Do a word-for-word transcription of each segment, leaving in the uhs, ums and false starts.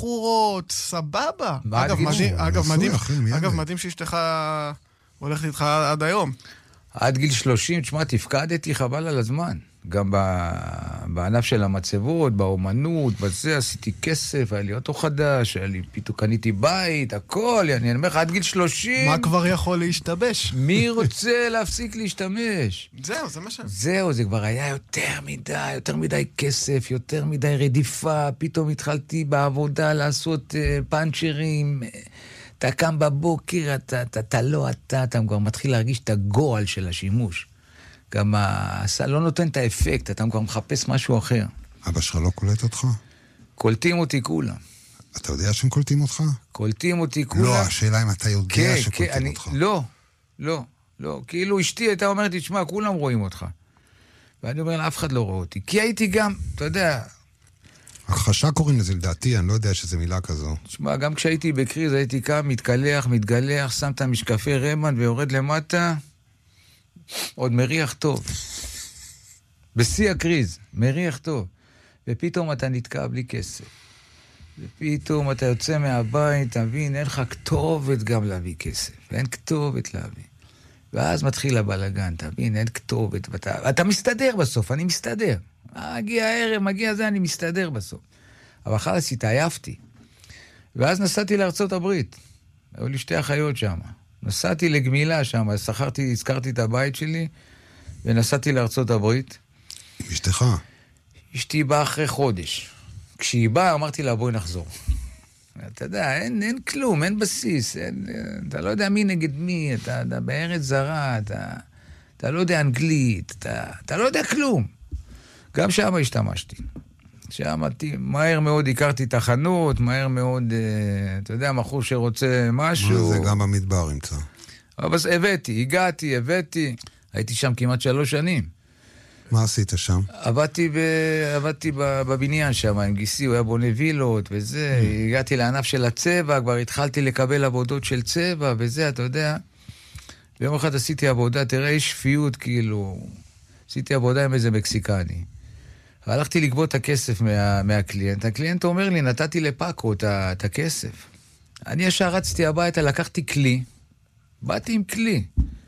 בחורות, סבבה. אגב, מדהים, אגב, מדהים, אגב, מדהים שאשתך הולכת איתך עד היום. עד גיל שלושים, תשמע, תפקדתי חבל על הזמן. גם בענף של המצבות, באומנות, בזה, עשיתי כסף, היה לי אוטו חדש, היה לי, פתאום קניתי בית, הכל, אני אומר לך, עד גיל שלושים... מה כבר יכול להשתבש? מי רוצה להפסיק להשתמש? זהו, זה מה ש... זהו, זה כבר היה יותר מדי, יותר מדי כסף, יותר מדי רדיפה, פתאום התחלתי בעבודה לעשות uh, פאנצ'רים, אתה קם בבוקר, אתה, אתה, אתה לא אתה, אתה כבר מתחיל להרגיש את הגועל של השימוש. גם הסל לא נותן את האפקט, אתה כבר מחפש משהו אחר. אבא שלך לא קולט אותך? קולטים אותי כולם. אתה יודע שהם קולטים אותך? קולטים אותי כולם. לא, השאלה אם אתה יודע כן, שקולטים כן, אני, אותך. לא, לא, לא. כאילו אשתי הייתה אומרת לי, תשמע, כולם רואים אותך. ואני אומר לה, אף אחד לא רואה אותי. כי הייתי גם, אתה יודע... הכחשה קוראים לזה לדעתי, אני לא יודע שזה מילה כזו. תשמע, גם כשהייתי בקריז, הייתי קם, מתקלח, מתגלח, שם את המשקפי רמן ויורד למטה, עוד מריח טוב. בשיא הקריז, מריח טוב. ופתאום אתה נתקע בלי כסף. ופתאום אתה יוצא מהבית, תבין, אין לך כתובת גם להביא כסף. אין כתובת להביא. ואז מתחיל הבלגן, תבין, אין כתובת. ואתה, אתה מסתדר בסוף, אני מסתדר. מגיע הערב, מגיע זה, אני מסתדר בסוף. אבל חלס התעייפתי. ואז נסעתי לארצות הברית. היו לי שתי אחיות שם. נסעתי לגמילה שם, שכרתי, הזכרתי את הבית שלי, ונסעתי לארצות הברית. אשתך? אשתי באה אחרי חודש. כשהיא באה, אמרתי לה, בואי נחזור. אתה יודע, אין, אין כלום, אין בסיס, אין, אתה לא יודע מי נגד מי, אתה, אתה בארץ זרה, אתה, אתה לא יודע אנגלית, אתה, אתה לא יודע כלום. גם שם השתמשתי. שם מהר מאוד הכרתי את החנות, מהר מאוד, אתה יודע, מחור שרוצה משהו. מה זה גם במדבר ימצא? אבל הבאתי, הגעתי, הבאתי. הייתי שם כמעט שלוש שנים. מה עשית שם? עבדתי, ב... עבדתי בבניין שם, עם גיסי, הוא היה בונה וילות וזה. Mm. הגעתי לענף של הצבע, כבר התחלתי לקבל עבודות של צבע וזה, אתה יודע. ביום אחד עשיתי עבודה, תראה, יש שפיות כאילו. עשיתי עבודה עם איזה מקסיקני. הלכתי לגבות את הכסף מה, מהקליינט. הקליינט אומר לי, נתתי לפאקו את, את הכסף. אני ישר רצתי הביתה, לקחתי כלי. באתי עם כלי.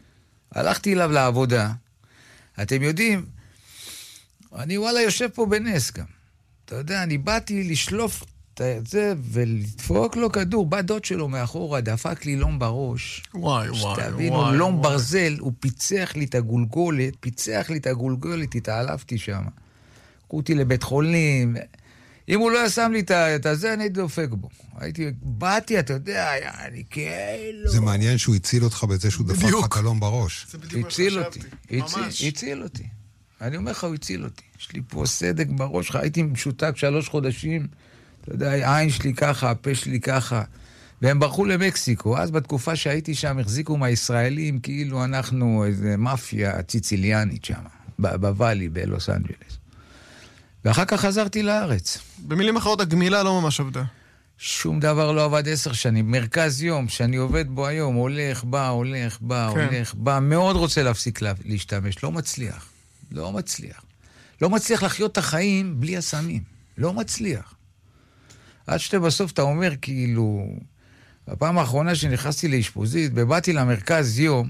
הלכתי אליו לעבודה. אתם יודעים, אני וואלה יושב פה בנס גם. אתה יודע, אני באתי לשלוף את זה ולדפוק לו כדור. בא דוד שלו מאחורה, דפק לי לום בראש. וואי, וואי, שתבינו, וואי. לום וואי. ברזל, הוא פיצח לי את הגולגולת, פיצח לי את הגולגולת, התעלפתי שם. קחו אותי לבית חולים. אם הוא לא ישם לי את הזה, אני הייתי דופק בו. הייתי, באתי, אתה יודע, אני כאילו... זה מעניין שהוא הציל אותך בזה שהוא דפק לך קלום בראש. זה בדיוק מה הציל שחשבתי. אותי, ממש. הציל, הציל אותי. אני אומר לך, הוא הציל אותי. יש לי פה סדק בראש, הייתי משותק שלוש חודשים, אתה יודע, העין שלי ככה, הפה שלי ככה, והם ברחו למקסיקו. אז בתקופה שהייתי שם, החזיקו מהישראלים, כאילו אנחנו איזה מאפיה ציציליאנית שם, בוואלי, בלוס אנג'לס. ואחר כך חזרתי לארץ. במילים אחרות, הגמילה לא ממש עבדה. שום דבר לא עבד עשר שנים. מרכז יום שאני עובד בו היום, הולך, בא, הולך, בא, כן. הולך, בא, מאוד רוצה להפסיק לה, להשתמש. לא מצליח. לא מצליח. לא מצליח לחיות את החיים בלי הסמים. לא מצליח. עד שבסוף אתה אומר כאילו, בפעם האחרונה שנכנסתי לאשפוזית, ובאתי למרכז יום,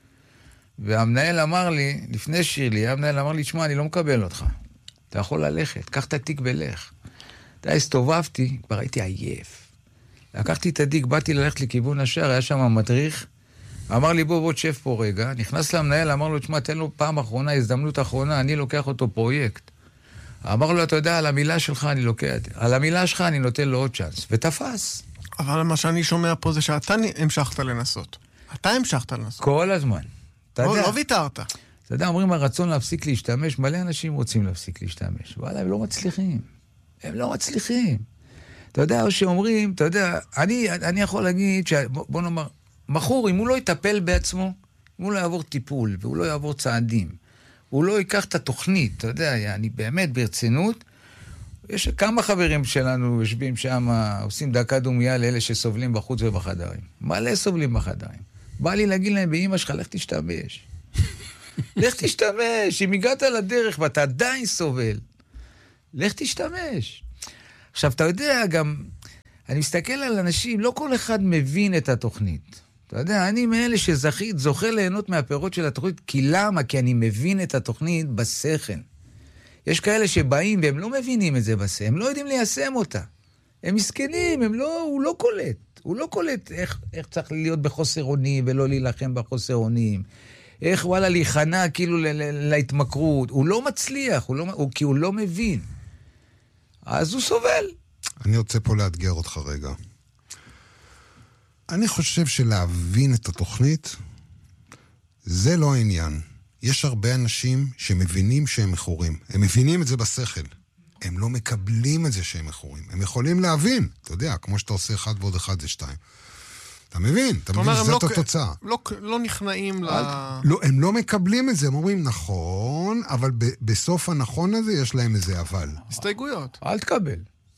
והמנהל אמר לי, לפני שירלי, המנהל אמר לי, שמע, אני לא מקבל אותך. אתה יכול ללכת, קח את התיק ולך. אתה הסתובבתי, כבר הייתי עייף. לקחתי את התיק, באתי ללכת לכיוון השער, היה שם מדריך, אמר לי, בוא, בוא תשב פה רגע. נכנס למנהל, אמר לו, תשמע, תן לו פעם אחרונה, הזדמנות אחרונה, אני לוקח אותו פרויקט. אמר לו, אתה יודע, על המילה שלך אני לוקח, על המילה שלך אני נותן לו עוד צ'אנס. ותפס. אבל מה שאני שומע פה זה שאתה המשכת לנסות. אתה המשכת לנסות. כל הזמן. אתה לא, יודע, לא ויתרת. אתה יודע, אומרים, הרצון להפסיק להשתמש, מלא אנשים רוצים להפסיק להשתמש. וואלה, הם לא מצליחים. הם לא מצליחים. אתה יודע, או שאומרים, אתה יודע, אני, אני יכול להגיד, ש... בוא נאמר, מחור, אם הוא לא יטפל בעצמו, אם הוא לא יעבור טיפול, והוא לא יעבור צעדים, הוא לא ייקח את התוכנית, אתה יודע, אני באמת ברצינות, יש כמה חברים שלנו יושבים שם, עושים דקה דומיה לאלה שסובלים בחוץ ובחדרים. מלא סובלים בחדרים. בא לי להגיד להם, באמא שלך, לך תשתמש. לך תשתמש, אם הגעת לדרך ואתה עדיין סובל, לך תשתמש. עכשיו, אתה יודע, גם אני מסתכל על אנשים, לא כל אחד מבין את התוכנית. אתה יודע, אני מאלה שזכית, זוכה ליהנות מהפירות של התוכנית, כי למה? כי אני מבין את התוכנית בשכל. יש כאלה שבאים והם לא מבינים את זה בשכל, הם לא יודעים ליישם אותה. הם מסכנים, הם לא, הוא לא קולט. הוא לא קולט איך, איך צריך להיות בחוסר אונים ולא להילחם בחוסר אונים. איך וואלה להיכנע כאילו ל- ל- להתמכרות. הוא לא מצליח, הוא לא, הוא, כי הוא לא מבין. אז הוא סובל. אני רוצה פה לאתגר אותך רגע. אני חושב שלהבין את התוכנית, זה לא העניין. יש הרבה אנשים שמבינים שהם מכורים. הם מבינים את זה בשכל. הם לא מקבלים את זה שהם מכורים. הם יכולים להבין, אתה יודע, כמו שאתה עושה אחד ועוד אחד זה שתיים. אתה מבין, אתה מבין שזאת לא, התוצאה. לא, לא נכנעים ל... לא, הם לא מקבלים את זה, הם אומרים נכון, אבל ב- בסוף הנכון הזה יש להם איזה אבל. הסתייגויות. אל תקבל.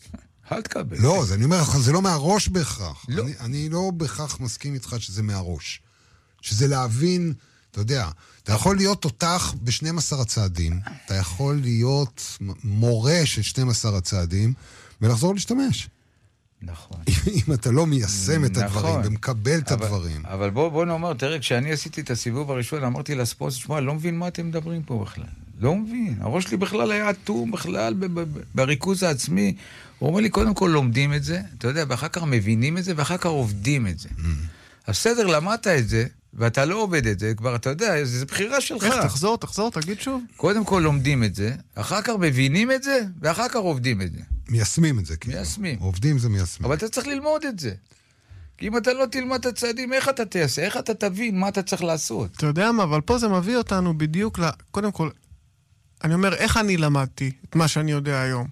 אל תקבל. לא, זה אני אומר לך, זה לא מהראש בהכרח. לא. אני, אני לא בהכרח מסכים איתך שזה מהראש. שזה להבין, אתה יודע, אתה יכול להיות תותח ב-שנים עשר הצעדים, אתה יכול להיות מורה של שנים עשר הצעדים, ולחזור להשתמש. נכון. אם אתה לא מיישם את נכון. הדברים ומקבל את אבל, הדברים. אבל בוא, בוא נאמר, תראה, כשאני עשיתי את הסיבוב הראשון, אמרתי לספורט, שמע, לא מבין מה אתם מדברים פה בכלל. לא מבין. הראש שלי בכלל היה אטום בכלל ב- ב- בריכוז העצמי. הוא אומר לי, קודם כל לומדים את זה, אתה יודע, ואחר כך מבינים את זה, ואחר כך עובדים את זה. Mm. בסדר, למדת את זה, ואתה לא עובד את זה, כבר אתה יודע, זו בחירה שלך. איך, תחזור, תחזור, תגיד שוב. קודם כל לומדים את זה, אחר כך מבינים את זה, ואחר כך עובדים את זה. מיישמים את זה, כאילו. מיישמים. עובדים זה מיישמים. אבל אתה צריך ללמוד את זה. כי אם אתה לא תלמד את הצעדים, איך אתה תעשה? איך אתה תבין מה אתה צריך לעשות? אתה יודע מה, אבל פה זה מביא אותנו בדיוק ל... קודם כל, אני אומר, איך אני למדתי את מה שאני יודע היום?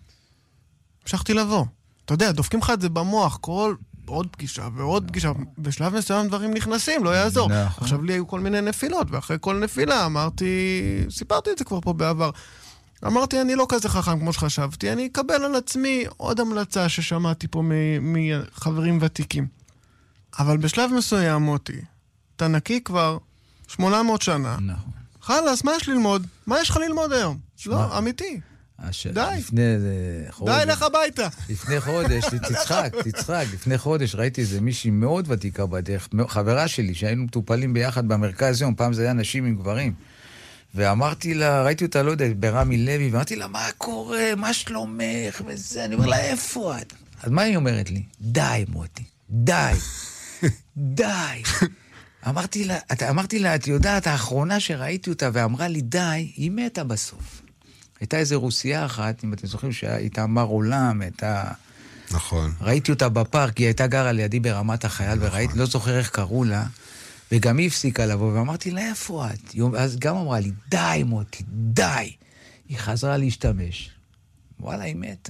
המשכתי לבוא. אתה יודע, דופקים לך את זה במוח, כל עוד פגישה ועוד פגישה. בשלב מסוים דברים נכנסים, לא יעזור. עכשיו לי היו כל מיני נפילות, ואחרי כל נפילה אמרתי, סיפרתי את זה כבר פה בעבר, אמרתי, אני לא כזה חכם כמו שחשבתי, אני אקבל על עצמי עוד המלצה ששמעתי פה מחברים ותיקים. אבל בשלב מסוים, מוטי, אתה נקי כבר שמונה מאות שנה. נכון. חלאס, מה יש ללמוד? מה יש לך ללמוד היום? לא, אמיתי. הש... די. לפני חודש... די, לך הביתה. לפני חודש, תצחק, תצחק. לפני חודש ראיתי איזה מישהי מאוד ותיקה בדרך, חברה שלי, שהיינו מטופלים ביחד במרכז יום, פעם זה היה נשים עם גברים. ואמרתי לה, ראיתי אותה, לא יודע, ברמי לוי, ואמרתי לה, מה קורה? מה שלומך? וזה, אני אומר לה, איפה את? אז מה היא אומרת לי? די, מוטי, די, די. אמרתי לה, אמרתי לה, את יודעת, האחרונה שראיתי אותה ואמרה לי, די, היא מתה בסוף. הייתה איזו רוסייה אחת, אם אתם זוכרים שהייתה מר עולם, הייתה... נכון. ראיתי אותה בפארק, היא הייתה גרה לידי ברמת החייל, נכון. וראיתי, לא זוכר איך קראו לה, וגם היא הפסיקה לבוא, ואמרתי לה, איפה את? אז גם אמרה לי, די מוטי, די. היא חזרה להשתמש. וואלה, היא מתה.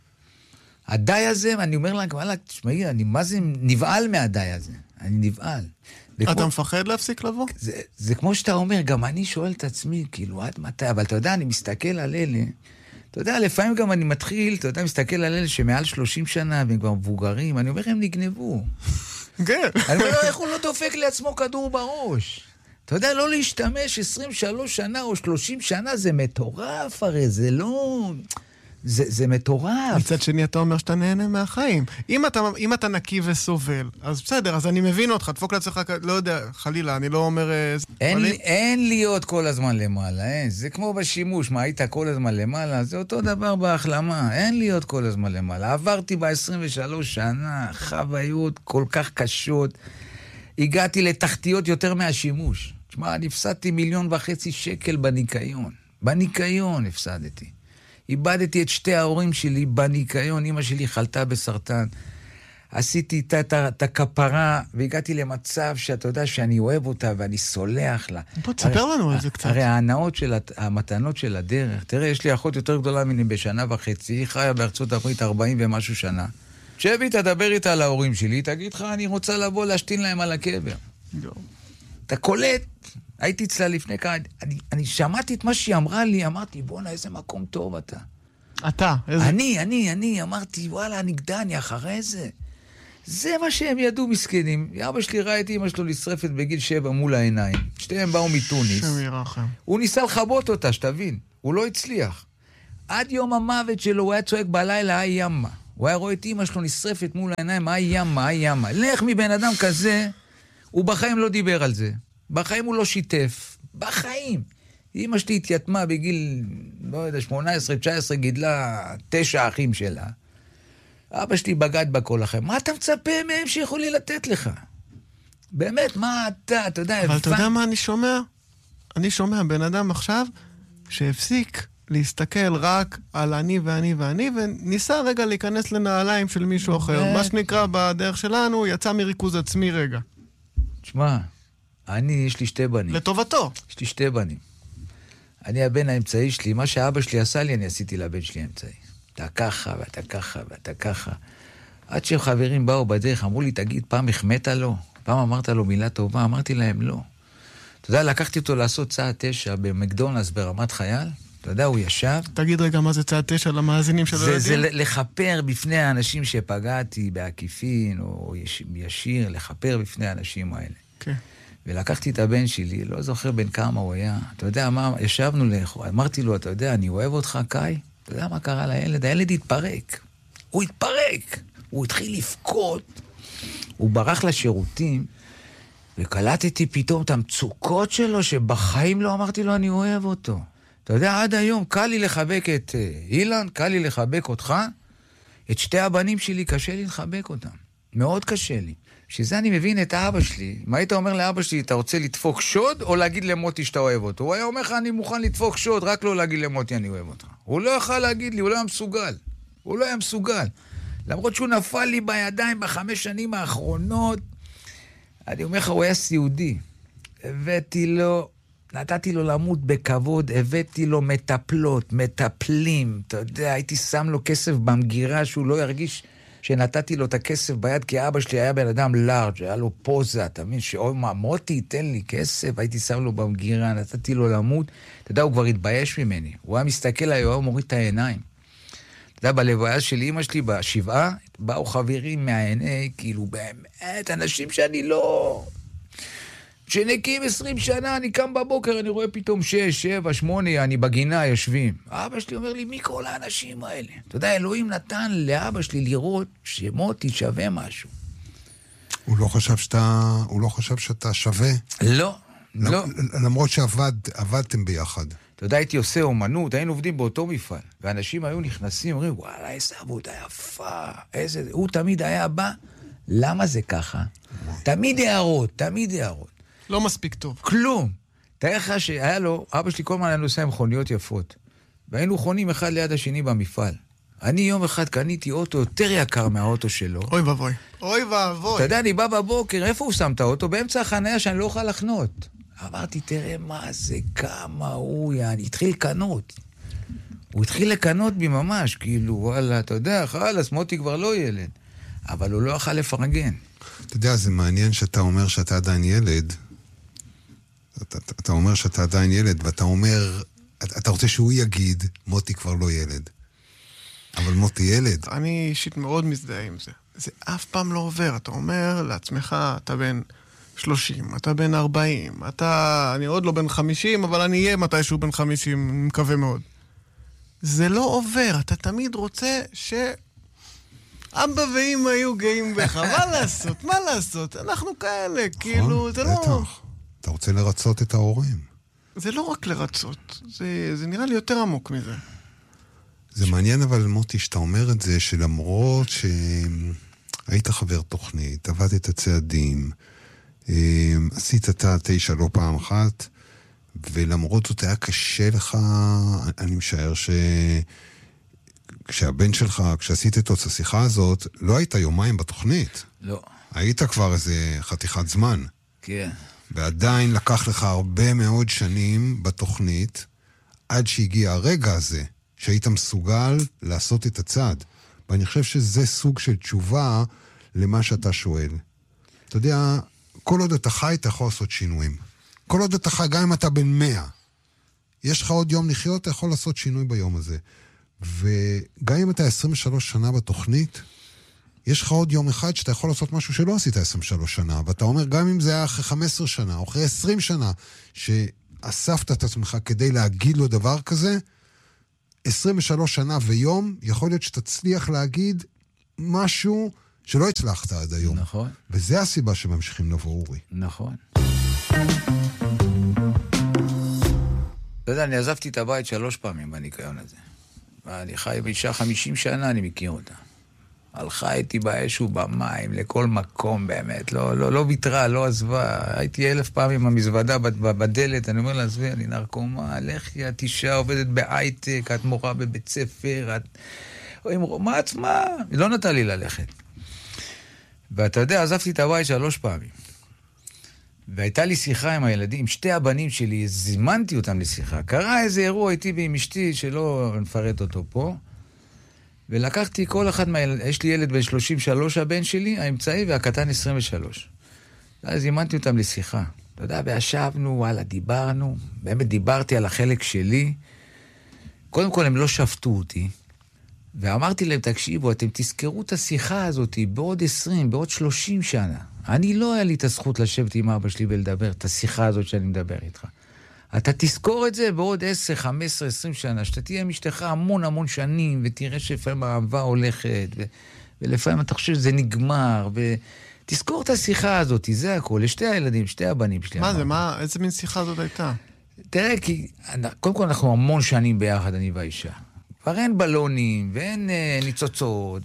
הדי הזה, אני אומר לה, וואלה, תשמעי, אני מה זה נבעל מהדי הזה? אני נבעל. אתה וכמו... מפחד להפסיק לבוא? זה, זה כמו שאתה אומר, גם אני שואל את עצמי, כאילו, עד מתי? אבל אתה יודע, אני מסתכל על אלה, אתה יודע, לפעמים גם אני מתחיל, אתה יודע, מסתכל על אלה שמעל שלושים שנה, והם כבר מבוגרים, אני אומר, הם נגנבו. כן. אני אומר, איך הוא לא דופק לעצמו כדור בראש? אתה יודע, לא להשתמש עשרים ושלוש שנה או שלושים שנה, זה מטורף הרי, זה לא... זה, זה מטורף. מצד שני, אתה אומר שאתה נהנה מהחיים. אם אתה, אם אתה נקי וסובל, אז בסדר, אז אני מבין אותך, דפוק לעצמך, לא יודע, חלילה, אני לא אומר... אין, לי, אין להיות כל הזמן למעלה, אין. זה כמו בשימוש, מה, היית כל הזמן למעלה? זה אותו דבר בהחלמה, אין להיות כל הזמן למעלה. עברתי ב-עשרים ושלוש שנה, חוויות כל כך קשות, הגעתי לתחתיות יותר מהשימוש. תשמע, אני הפסדתי מיליון וחצי שקל בניקיון. בניקיון הפסדתי. איבדתי את שתי ההורים שלי בניקיון, אמא שלי חלתה בסרטן. עשיתי איתה את הכפרה, והגעתי למצב שאתה יודע שאני אוהב אותה ואני סולח לה. בוא תספר לנו על זה קצת. הרי ההנאות של, המתנות של הדרך, תראה, יש לי אחות יותר גדולה ממני בשנה וחצי, היא חיה בארצות הברית ארבעים ומשהו שנה. שבי, תדבר איתה על ההורים שלי, תגיד לך, אני רוצה לבוא להשתין להם על הקבר. אתה קולט, הייתי אצלה לפני כמה, אני, אני שמעתי את מה שהיא אמרה לי, אמרתי, בוא'נה, איזה מקום טוב אתה. אתה, איזה... אני, אני, אני, אמרתי, וואלה, נגדע, אני אחרי זה. זה מה שהם ידעו מסכנים. אבא שלי ראה את אמא שלו נשרפת בגיל שבע מול העיניים. שתיהם באו מתוניס. שם ירחם. הוא ניסה לחבות אותה, שתבין. הוא לא הצליח. עד יום המוות שלו, הוא היה צועק בלילה, היי ימה. הוא היה רואה את אמא שלו נשרפת מול העיניים, מה ימה, מה ימה. לך מבן אדם כזה, הוא בחיים לא דיבר על זה. בחיים הוא לא שיתף. בחיים. אמא שלי התייתמה בגיל, לא יודע, שמונה עשרה תשע עשרה, גידלה תשע אחים שלה. אבא שלי בגד בכל החיים. מה אתה מצפה מהם שיכולי לתת לך? באמת, מה אתה, אתה יודע... אבל אתה יודע מה אני שומע? אני שומע בן אדם עכשיו שהפסיק להסתכל רק על אני ואני ואני, וניסה רגע להיכנס לנעליים של מישהו אחר. מה שנקרא בדרך שלנו, יצא מריכוז עצמי רגע. תשמע, אני, יש לי שתי בנים. לטובתו. יש לי שתי בנים. אני הבן האמצעי שלי, מה שאבא שלי עשה לי, אני עשיתי לבן שלי האמצעי. אתה ככה, ואתה ככה, ואתה ככה. עד שחברים באו בדרך, אמרו לי, תגיד, פעם החמאת לו? פעם אמרת לו מילה טובה? אמרתי להם, לא. אתה יודע, לקחתי אותו לעשות צעד תשע במקדונלדס ברמת חייל. אתה יודע, הוא ישב. תגיד רגע, מה זה צעד תשע למאזינים שלא יודעים? זה לחפר בפני האנשים שפגעתי בעקיפין, או ישיר, לחפר בפני האנשים האלה. כן. ולקחתי את הבן שלי, לא זוכר בין כמה הוא היה. אתה יודע מה, ישבנו לאכול, אמרתי לו, אתה יודע, אני אוהב אותך, קאי. אתה יודע מה קרה לילד? הילד התפרק. הוא התפרק. הוא התחיל לפקות. הוא ברח לשירותים, וקלטתי פתאום את המצוקות שלו, שבחיים לא אמרתי לו, אני אוהב אותו. אתה יודע, עד היום קל לי לחבק את אילן, קל לי לחבק אותך. את שתי הבנים שלי קשה לי לחבק אותם. מאוד קשה לי. שזה אני מבין את האבא שלי. מה היית אומר לאבא שלי, אתה רוצה לדפוק שוד, או להגיד למוטי שאתה אוהב אותו? הוא היה אומר לך, אני מוכן לדפוק שוד, רק לא להגיד למוטי, אני אוהב אותך. הוא לא יכול להגיד לי, הוא לא היה מסוגל. הוא לא היה מסוגל. למרות שהוא נפל לי בידיים בחמש שנים האחרונות, אני אומר לך, הוא היה סיעודי. הבאתי לו, נתתי לו למות בכבוד, הבאתי לו מטפלות, מטפלים, אתה יודע, הייתי שם לו כסף במגירה, שהוא לא ירגיש שנתתי לו את הכסף ביד, כי אבא שלי היה בן אדם לארג', היה לו פוזה, אתה מבין, שאוי מה, מוטי, תן לי כסף, הייתי שם לו במגירה, נתתי לו למות, אתה יודע, הוא כבר התבייש ממני, הוא היה מסתכל עליי, הוא היה מוריד את העיניים. אתה יודע, בלוויה של אמא שלי, בשבעה, באו חברים מהעיני, כאילו באמת, אנשים שאני לא... שנקים עשרים שנה, אני קם בבוקר, אני רואה פתאום שש, שבע, שמונה, אני בגינה, יושבים. אבא שלי אומר לי, מי כל האנשים האלה? אתה יודע, אלוהים נתן לאבא שלי לראות שמוטי שווה משהו. הוא לא חשב שאתה, הוא לא חשב שאתה שווה? לא, לא. למרות שעבדתם ביחד. אתה יודע, הייתי עושה אומנות, היינו עובדים באותו מפעל, ואנשים היו נכנסים, אומרים, וואלה, איזה עבודה יפה, איזה... הוא תמיד היה בא, למה זה ככה? תמיד הערות, תמיד הערות. לא מספיק טוב. כלום. תאר לך שהיה לו, אבא שלי כל הזמן היה נוסע עם מכוניות יפות, והיינו חונים אחד ליד השני במפעל. אני יום אחד קניתי אוטו יותר יקר מהאוטו שלו. אוי ואבוי. אוי ואבוי. אתה יודע, אני בא בבוקר, איפה הוא שם את האוטו? באמצע החניה שאני לא אוכל לחנות. אמרתי, תראה מה זה, כמה הוא, יעני, התחיל לקנות. הוא התחיל לקנות בי ממש, כאילו, וואלה, אתה יודע, חלס, מוטי כבר לא ילד. אבל הוא לא יכל לפרגן. אתה יודע, זה מעניין שאתה אומר שאתה עדיין ילד. אתה, אתה אומר שאתה עדיין ילד, ואתה אומר, אתה, אתה רוצה שהוא יגיד, מוטי כבר לא ילד. אבל מוטי ילד. אני אישית מאוד מזדהה עם זה. זה אף פעם לא עובר. אתה אומר לעצמך, אתה בן שלושים, אתה בן ארבעים, אתה, אני עוד לא בן חמישים, אבל אני אהיה מתישהו בן חמישים, אני מקווה מאוד. זה לא עובר. אתה תמיד רוצה ש... אבא ואמא היו גאים בך, מה לעשות? מה לעשות? אנחנו כאלה, כאילו, זה לא... אתה רוצה לרצות את ההורים. זה לא רק לרצות, זה, זה נראה לי יותר עמוק מזה. זה מעניין אבל, מוטי, שאתה אומר את זה, שלמרות שהיית חבר תוכנית, עבדת צעדים, עשית את התשע לא פעם אחת, ולמרות זאת היה קשה לך, אני משער ש... כשהבן שלך, כשעשית את השיחה הזאת, לא היית יומיים בתוכנית. לא. היית כבר איזה חתיכת זמן. כן. ועדיין לקח לך הרבה מאוד שנים בתוכנית, עד שהגיע הרגע הזה, שהיית מסוגל לעשות את הצעד. ואני חושב שזה סוג של תשובה למה שאתה שואל. אתה יודע, כל עוד אתה חי, אתה יכול לעשות שינויים. כל עוד אתה חי, גם אם אתה בן מאה, יש לך עוד יום לחיות, אתה יכול לעשות שינוי ביום הזה. וגם אם אתה עשרים ושלוש שנה בתוכנית, יש לך עוד יום אחד שאתה יכול לעשות משהו שלא עשית עשרים ושלוש שנה, ואתה אומר, גם אם זה היה אחרי חמש עשרה שנה, או אחרי עשרים שנה, שאספת את עצמך כדי להגיד לו דבר כזה, עשרים ושלוש שנה ויום, יכול להיות שתצליח להגיד, משהו שלא הצלחת עד היום. נכון. וזה הסיבה שממשיכים לבוא, אורי. נכון. אתה יודע, אני עזבתי את הבית שלוש פעמים בניקיון הזה. ואני חי באישה חמישים שנה, אני מכיר אותה. הלכה איתי באש ובמים, לכל מקום באמת. לא, לא, לא ויתרה, לא עזבה. הייתי אלף פעמים המזוודה בדלת, אני אומר לה, עזבי, אני נרקומה, לכי, את אישה עובדת בהייטק, את מורה בבית ספר, את... מה עצמה? היא לא נתן לי ללכת. ואתה יודע, עזבתי את הבית שלוש פעמים. והייתה לי שיחה עם הילדים, עם שתי הבנים שלי, זימנתי אותם לשיחה. קרה איזה אירוע איתי ועם אשתי, שלא נפרט אותו פה, ולקחתי כל אחד מהילדים, יש לי ילד בן שלושים ושלוש הבן שלי, האמצעי, והקטן עשרים ושלוש. אז זימנתי אותם לשיחה. אתה יודע, וישבנו, וואלה, דיברנו, באמת דיברתי על החלק שלי. קודם כל, הם לא שפטו אותי, ואמרתי להם, תקשיבו, אתם תזכרו את השיחה הזאת בעוד עשרים, בעוד שלושים שנה. אני לא היה לי את הזכות לשבת עם אבא שלי ולדבר את השיחה הזאת שאני מדבר איתך. אתה תזכור את זה בעוד עשר, חמש עשרה, עשרים שנה, שאתה תהיה עם אשתך המון המון שנים, ותראה שלפעמים האהבה הולכת, ו... ולפעמים אתה חושב שזה נגמר, ותזכור את השיחה הזאת, זה הכל, לשתי הילדים, שתי הבנים שלי. מה זה, מה, איזה מין שיחה זאת הייתה? תראה, כי קודם כל אנחנו המון שנים ביחד, אני והאישה. כבר אין בלונים, ואין אה, ניצוצות.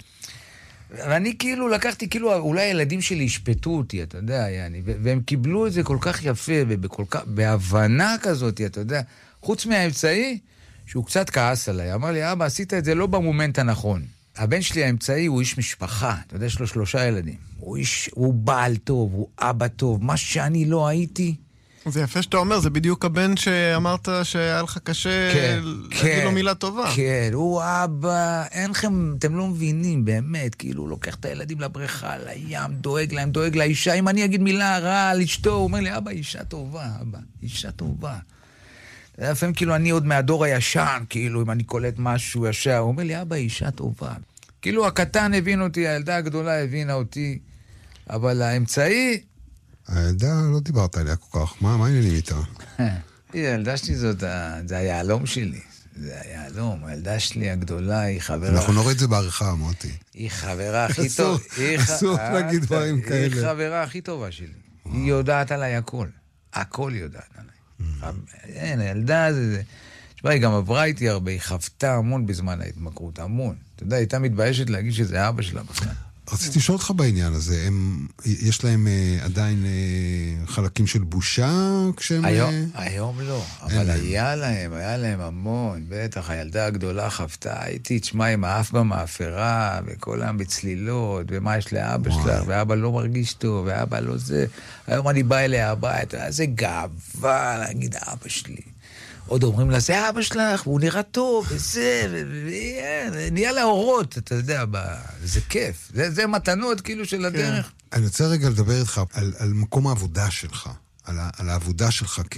ואני כאילו לקחתי, כאילו, אולי הילדים שלי השפטו אותי, אתה יודע, יעני, והם קיבלו את זה כל כך יפה, ובכל כך, בהבנה כזאת, אתה יודע, חוץ מהאמצעי, שהוא קצת כעס עליי. אמר לי, אבא, עשית את זה לא במומנט הנכון. הבן שלי האמצעי הוא איש משפחה, אתה יודע, יש לו שלושה ילדים. הוא איש, הוא בעל טוב, הוא אבא טוב, מה שאני לא הייתי. זה יפה שאתה אומר, זה בדיוק הבן שאמרת שהיה לך קשה כן, להגיד כן, לו מילה טובה. כן, הוא אבא, אין לכם, אתם לא מבינים, באמת, כאילו, הוא לוקח את הילדים לבריכה, לים, דואג להם, דואג לאישה, אם אני אגיד מילה רעה על אשתו, הוא אומר לי, אבא, אישה טובה, אבא, אישה טובה. לפעמים כאילו אני עוד מהדור הישן, כאילו, אם אני קולט משהו ישר, הוא אומר לי, אבא, אישה טובה. כאילו, הקטן הבין אותי, הילדה הגדולה הבינה אותי, אבל האמצעי... הילדה לא דיברת עליה כל כך, מה, מה העניינים איתה? הילדה שלי זאת, זה היעלום שלי. זה היעלום, הילדה שלי הגדולה היא חברה... אנחנו נוריד את זה בעריכה, מוטי. היא חברה הכי טובה... אסור להגיד דברים כאלה. היא חברה הכי טובה שלי. היא יודעת עליי הכל. הכל יודעת עליי. אין, הילדה זה... תשמע, היא גם עברה איתי הרבה, היא חוותה המון בזמן ההתמכרות, המון. אתה יודע, היא הייתה מתביישת להגיד שזה אבא שלה בכלל. רציתי לשאול אותך בעניין הזה, הם, יש להם uh, עדיין uh, חלקים של בושה כשהם... היום, uh... היום לא, אבל היה להם, היה להם המון, בטח, הילדה הגדולה חוותה, הייתי, תשמע, עם האף במאפרה, וכל העם בצלילות, ומה יש לאבא שלך, ואבא לא מרגיש טוב, ואבא לא זה. היום אני בא אליה הבית, זה גאווה להגיד אבא שלי. עוד אומרים לה, זה אבא שלך, והוא נראה טוב, וזה, ונהיה להורות, אתה יודע, זה כיף. זה מתנות כאילו של הדרך. אני רוצה רגע לדבר איתך על מקום העבודה שלך, על העבודה שלך כ...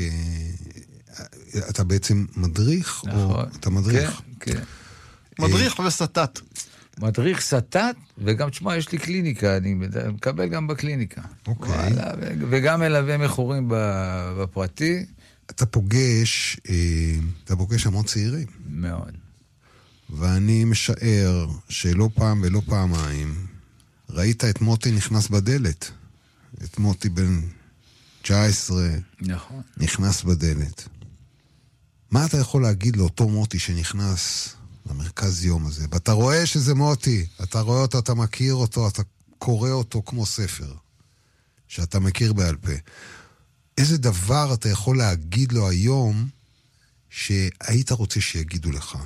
אתה בעצם מדריך, או אתה מדריך? כן, כן. מדריך וסטט. מדריך סטט, וגם, תשמע, יש לי קליניקה, אני מקבל גם בקליניקה. אוקיי. וגם מלווה מכורים בפרטי. אתה פוגש, אתה פוגש המון צעירים. מאוד. ואני משער שלא פעם ולא פעמיים ראית את מוטי נכנס בדלת. את מוטי בן תשע עשרה נכון. נכנס בדלת. מה אתה יכול להגיד לאותו מוטי שנכנס למרכז יום הזה? ואתה רואה שזה מוטי, אתה רואה אותו, אתה מכיר אותו, אתה קורא אותו כמו ספר, שאתה מכיר בעל פה. איזה דבר אתה יכול להגיד לו היום שהיית רוצה שיגידו לך?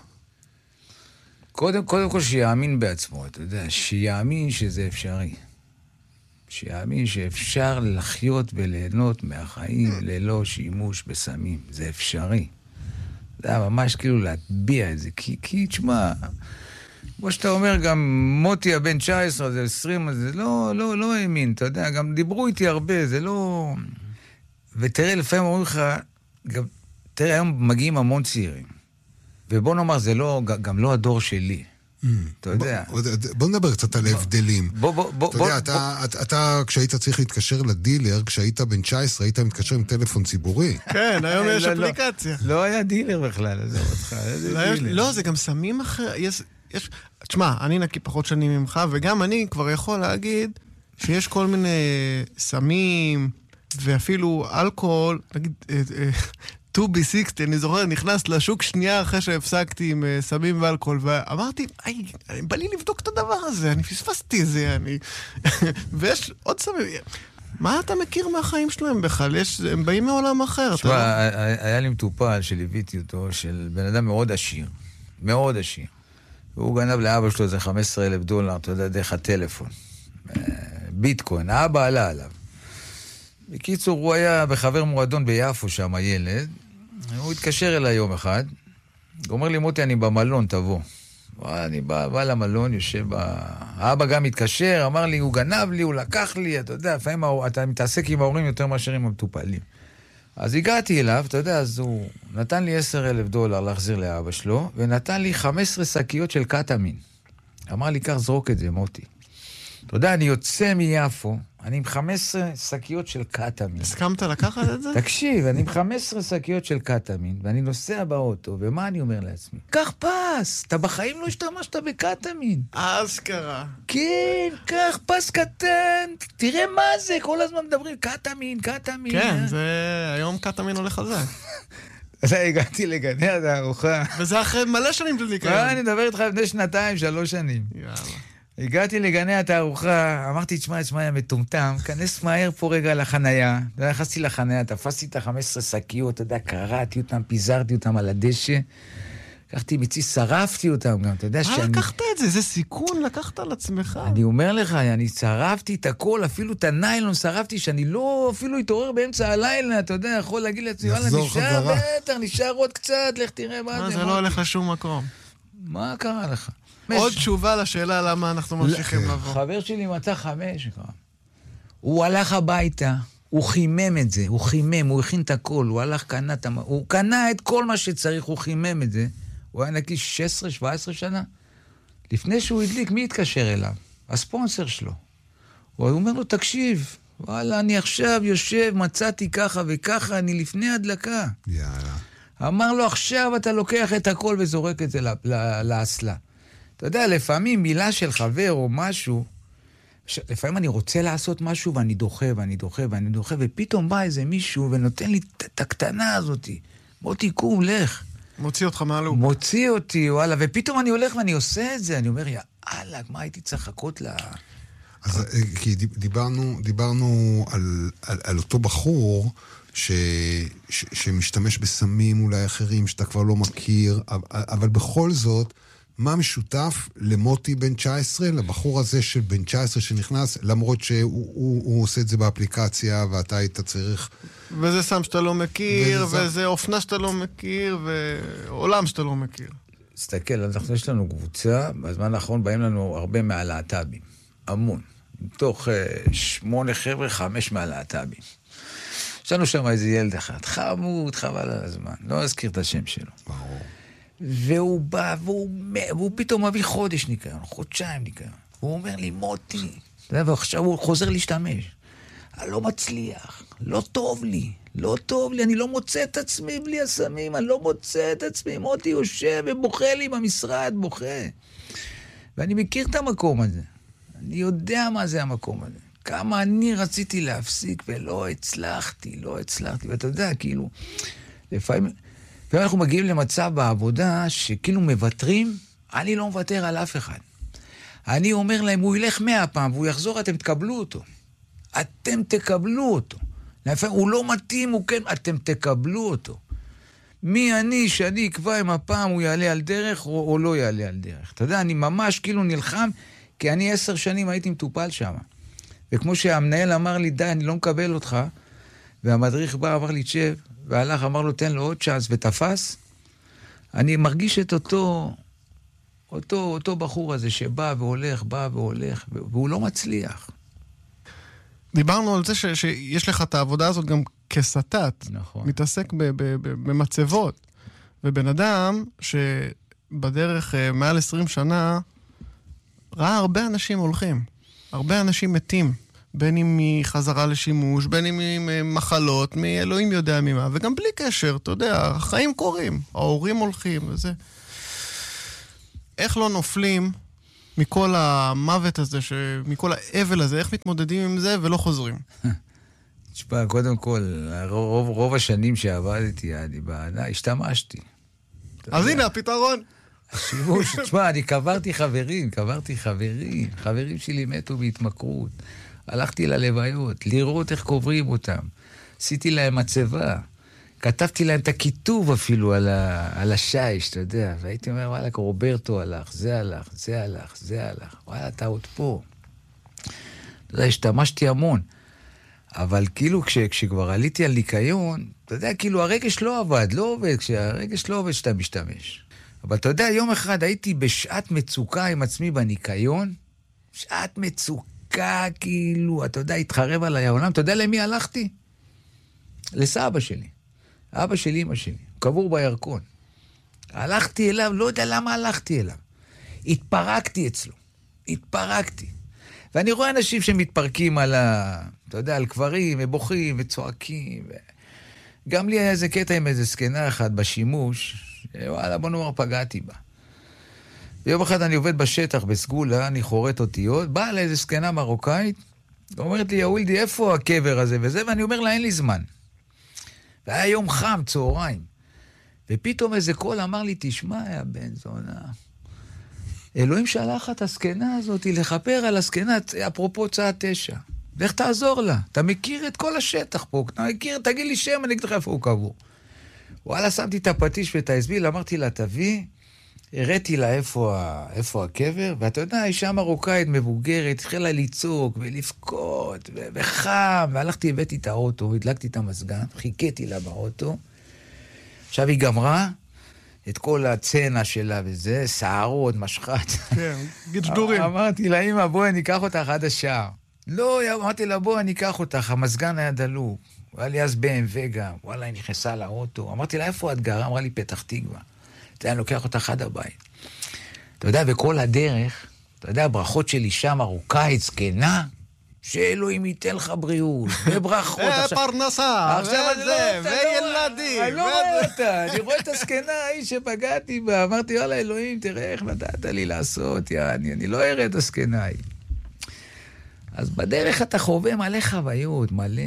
קודם, קודם כל שיאמין בעצמו, אתה יודע, שיאמין שזה אפשרי. שיאמין שאפשר לחיות וליהנות מהחיים ללא שימוש בסמים. זה אפשרי. זה ממש כאילו להטביע את זה, כי, כי תשמע, כמו שאתה אומר, גם מוטי הבן תשע עשרה, זה עשרים, זה לא, לא, לא האמין, אתה יודע, גם דיברו איתי הרבה, זה לא... ותראה, לפעמים אומרים לך, גם, תראה, היום מגיעים המון צעירים, ובוא נאמר, זה לא, גם לא הדור שלי. אתה יודע. בוא נדבר קצת על ההבדלים. בוא, בוא, בוא. אתה יודע, אתה, כשהיית צריך להתקשר לדילר, כשהיית בן תשע עשרה, היית מתקשר עם טלפון ציבורי. כן, היום יש אפליקציה. לא היה דילר בכלל, עזוב אותך. לא, זה גם סמים אחר, יש... תשמע, אני נקי פחות שנים ממך, וגם אני כבר יכול להגיד שיש כל מיני סמים, ואפילו אלכוהול, נגיד, טו בי סיקסטי, אני זוכר, נכנס לשוק שנייה אחרי שהפסקתי עם סמים ואלכוהול, ואמרתי, איי, בא לי לבדוק את הדבר הזה, אני פספסתי את זה, אני... ויש עוד סמים... מה אתה מכיר מהחיים שלהם בכלל? יש, הם באים מעולם אחר. תשמע, היה לי מטופל שליוויתי אותו, של בן אדם מאוד עשיר, מאוד עשיר. והוא גנב לאבא שלו איזה חמישה עשר אלף דולר, אתה יודע, דרך הטלפון. ביטקוין, האבא עלה עליו. בקיצור, הוא היה בחבר מועדון ביפו שם, הילד. הוא התקשר אליי יום אחד. הוא אומר לי, מוטי, אני במלון, תבוא. אני בא, בא למלון, יושב ב... האבא גם התקשר, אמר לי, הוא גנב לי, הוא לקח לי, אתה יודע, לפעמים אתה מתעסק עם ההורים יותר מאשר עם המטופלים. אז הגעתי אליו, אתה יודע, אז הוא נתן לי עשרה אלף דולר להחזיר לאבא שלו, ונתן לי חמש עשרה שקיות של קטמין. אמר לי, כך זרוק את זה, מוטי. אתה יודע, אני יוצא מיפו, אני עם חמש עשרה שקיות של קטמין. הסכמת לקחת את זה? תקשיב, אני עם חמש עשרה שקיות של קטמין, ואני נוסע באוטו, ומה אני אומר לעצמי? קח פס, אתה בחיים לא השתמשת בקטמין. אז קרה. כן, קח פס קטן, תראה מה זה, כל הזמן מדברים, קטמין, קטמין. כן, זה... היום קטמין הולך על זה. אז הגעתי לגני את הארוחה. וזה אחרי מלא שנים של ניקיון. אני מדבר איתך לפני שנתיים, שלוש שנים. יאללה. הגעתי לגני את הארוחה, אמרתי, תשמע, תשמע, היה מטומטם, כנס מהר פה רגע לחנייה. נכנסתי לחנייה, תפסתי את ה-חמש עשרה שקיות, אתה יודע, קרעתי אותם, פיזרתי אותם על הדשא. לקחתי מצי, שרפתי אותם גם, אתה יודע שאני... מה לקחת את זה? זה סיכון לקחת על עצמך. אני אומר לך, אני שרפתי את הכל, אפילו את הניילון שרפתי, שאני לא אפילו התעורר באמצע הלילה, אתה יודע, יכול להגיד לעצמי, וואלה, נשאר, בטח, נשאר עוד קצת, לך תראה מה זה. מה, זה לא הולך לשום מקום. מה קרה לך? עוד תשובה לשאלה למה אנחנו ממשיכים לבוא. חבר שלי מצא חמש. הוא הלך הביתה, הוא חימם את זה, הוא חימם, הוא הכין את הכל, הוא הלך, קנה את המ... הוא קנה את כל מה שצריך, הוא חימם את זה. הוא היה נקי שש עשרה שבע עשרה שנה. לפני שהוא הדליק, מי התקשר אליו? הספונסר שלו. הוא אומר לו, תקשיב, וואלה, אני עכשיו יושב, מצאתי ככה וככה, אני לפני הדלקה. יאללה. אמר לו, עכשיו אתה לוקח את הכל וזורק את זה לאסלה. אתה יודע, לפעמים מילה של חבר או משהו, לפעמים אני רוצה לעשות משהו ואני דוחה ואני דוחה ואני דוחה, ופתאום בא איזה מישהו ונותן לי את הקטנה הזאת. מוטי, קום, לך. מוציא אותך מעלו. מוציא אותי, וואלה, ופתאום אני הולך ואני עושה את זה, אני אומר, יאללה, מה הייתי צריך לחכות לה... אז כי דיברנו, דיברנו על, על, על אותו בחור ש, ש, שמשתמש בסמים אולי אחרים שאתה כבר לא מכיר, אבל בכל זאת, מה משותף למוטי בן תשע עשרה, לבחור הזה של בן תשע עשרה שנכנס, למרות שהוא הוא, הוא עושה את זה באפליקציה, ואתה היית צריך... וזה סם שאתה לא מכיר, וזה, וזה אופנה שאתה לא מכיר, ועולם שאתה לא מכיר. תסתכל, אנחנו יש לנו קבוצה, בזמן האחרון באים לנו הרבה מהלהט"בים, המון. מתוך uh, שמונה חבר'ה, חמש מהלהט"בים. יש לנו שם איזה ילד אחד, חמוד, חבל על הזמן, לא אזכיר את השם שלו. ברור. והוא בא, והוא, והוא פתאום מביא חודש ניקיון, חודשיים ניקיון. הוא אומר לי, מוטי, ועכשיו הוא חוזר להשתמש. אני לא מצליח, לא טוב לי, לא טוב לי, אני לא מוצא את עצמי בלי הסמים, אני לא מוצא את עצמי, מוטי יושב ובוכה לי במשרד, בוכה. ואני מכיר את המקום הזה. אני יודע מה זה המקום הזה. כמה אני רציתי להפסיק ולא הצלחתי, לא הצלחתי. ואתה יודע, כאילו, לפעמים... ואנחנו מגיעים למצב בעבודה שכאילו מבטרים, אני לא מוותר על אף אחד. אני אומר להם, הוא ילך מאה פעם, והוא יחזור, אתם תקבלו אותו. אתם תקבלו אותו. לפעמים, הוא לא מתאים, הוא כן, אתם תקבלו אותו. מי אני שאני אקבע אם הפעם הוא יעלה על דרך או, או לא יעלה על דרך. אתה יודע, אני ממש כאילו נלחם, כי אני עשר שנים הייתי מטופל שם. וכמו שהמנהל אמר לי, די, אני לא מקבל אותך, והמדריך בא, אמר לי, תשב, והלך, אמר לו, תן לו עוד צ'אנס, ותפס. אני מרגיש את אותו, אותו, אותו בחור הזה שבא והולך, בא והולך, והוא לא מצליח. דיברנו על זה ש, שיש לך את העבודה הזאת גם כסטת. נכון. מתעסק ב, ב, ב, במצבות. ובן אדם שבדרך מעל עשרים שנה, ראה הרבה אנשים הולכים. הרבה אנשים מתים. בין אם מחזרה לשימוש, בין אם ממחלות, מאלוהים יודע ממה, וגם בלי קשר, אתה יודע, החיים קורים, ההורים הולכים, וזה... איך לא נופלים מכל המוות הזה, מכל האבל הזה, איך מתמודדים עם זה ולא חוזרים? תשמע, קודם כל, רוב, רוב השנים שעבדתי, אני בעדה, השתמשתי. אז הנה הפתרון. השימוש, תשמע, אני קברתי חברים, קברתי חברים, חברים שלי מתו בהתמכרות. הלכתי ללוויות, לראות איך קוברים אותם. עשיתי להם מצבה. כתבתי להם את הכיתוב אפילו על, ה, על השיש, אתה יודע, והייתי אומר, וואלה, רוברטו הלך, זה הלך, זה הלך, זה הלך, וואלה, אתה עוד פה. אתה יודע, השתמשתי המון. אבל כאילו כש, כשכבר עליתי על ניקיון, אתה יודע, כאילו הרגש לא עבד, לא עובד, כשהרגש לא עובד שאתה משתמש. אבל אתה יודע, יום אחד הייתי בשעת מצוקה עם עצמי בניקיון, שעת מצוקה, כאילו, אתה יודע, התחרב עליי העולם, אתה יודע למי הלכתי? לסבא שלי. אבא שלי, אמא שלי, קבור בירקון. הלכתי אליו, לא יודע למה הלכתי אליו. התפרקתי אצלו. התפרקתי. ואני רואה אנשים שמתפרקים על ה... אתה יודע, על קברים, ובוכים, וצועקים. ו... גם לי היה איזה קטע עם איזה סקנה אחת בשימוש, וואלה, בוא נאמר, פגעתי בה. ויום אחד אני עובד בשטח, בסגולה, אני חורט אותיות, באה לה איזה סקנה מרוקאית, ואומרת לי, יא וילדי, איפה הקבר הזה וזה? ואני אומר לה, אין לי זמן. והיה יום חם, צהריים. ופתאום איזה קול אמר לי, תשמע, יא בן זונה, אלוהים שלח את הסקנה הזאת לחפר על הסקנה, אפרופו צעה תשע. ואיך תעזור לה? אתה מכיר את כל השטח פה, אתה מכיר, תגיד לי שם, אני אגיד לך איפה הוא קבור. וואלה, שמתי את הפטיש ואת ההסביל, אמרתי לה, תביא, הראיתי לה איפה, איפה הקבר, ואתה יודע, אישה מרוקאית מבוגרת, התחילה לצעוק ולבכות, ו- וחם, והלכתי, הבאתי את האוטו, הדלקתי את המזגן, חיכיתי לה באוטו, עכשיו היא גמרה את כל הצנע שלה וזה, שערות, משחת. כן, גדגדורים. אמרתי לה, אמא, בואי, אני אקח אותך עד השער. לא, אמרתי לה, בואי, אני אקח אותך, המזגן היה דלוק. היה לי אז בי אם דאבליו גם, וואלה, היא נכנסה לאוטו. אמרתי לה, איפה את גרה? אמרה לי, פתח תקווה. אתה יודע, אני לוקח אותך עד הבית. אתה יודע, בכל הדרך, אתה יודע, הברכות של אישה מרוקאית, זקנה, שאלוהים ייתן לך בריאות, וברכות. פרנסה, וזה, וילדים. אני לא רואה אותה, אני רואה את הזקנה ההיא שפגעתי בה. אמרתי, וואלה, אלוהים, תראה איך נתת לי לעשות, יעני, אני לא אראה את הזקנה ההיא. אז בדרך אתה חווה מלא חוויות, מלא...